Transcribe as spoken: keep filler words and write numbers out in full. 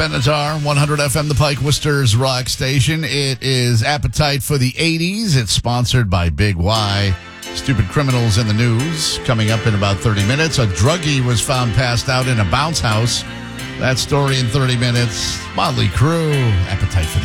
Benatar, one hundred F M, the Pike Worcester's rock station. It is Appetite for the eighties. It's sponsored by Big Y. Stupid criminals in the news. Coming up in about thirty minutes. A druggie was found passed out in a bounce house. That story in thirty minutes. Motley Crue. Appetite for the